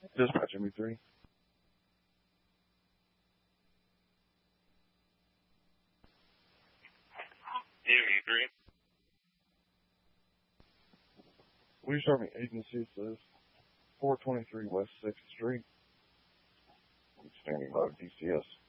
Dispatch MB3. MB3. Will you start me agency says 423 West 6th Street. I'm standing by DCS.